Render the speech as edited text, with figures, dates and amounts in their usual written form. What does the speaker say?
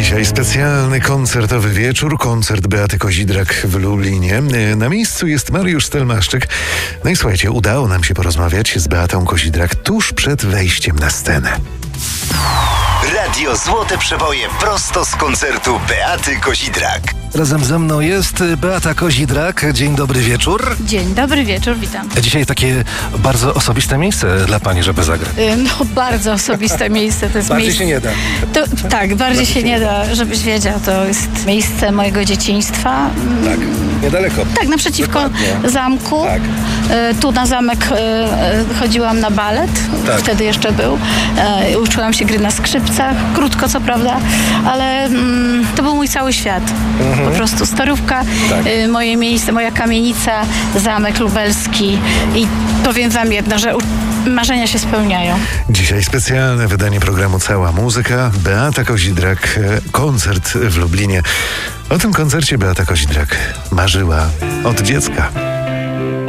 Dzisiaj specjalny koncertowy wieczór, koncert Beaty Kozidrak w Lublinie. Na miejscu jest Mariusz Stelmaszczyk. No i słuchajcie, udało nam się porozmawiać z Beatą Kozidrak tuż przed wejściem na scenę. Radio Złote Przeboje prosto z koncertu Beaty Kozidrak. Razem ze mną jest Beata Kozidrak. Dzień dobry wieczór. Dzień dobry wieczór, witam. Dzisiaj takie bardzo osobiste miejsce dla pani, żeby zagrać. No bardzo osobiste miejsce. To jest Bardziej miejsce... się nie da. Tak, bardziej się nie da, żebyś wiedział. To jest miejsce mojego dzieciństwa. Tak, niedaleko. Tak, naprzeciwko Dokładnie. zamku. Tak. Tu na zamek chodziłam na balet. Tak. Wtedy jeszcze był. Uczyłam się gry na skrzypcach. Krótko, co prawda, ale to był mój cały świat. Po prostu Starówka, Tak. moje miejsce, moja kamienica, zamek lubelski. I powiem wam jedno, że marzenia się spełniają. Dzisiaj specjalne wydanie programu Cała Muzyka. Beata Kozidrak, koncert w Lublinie. O tym koncercie Beata Kozidrak marzyła od dziecka.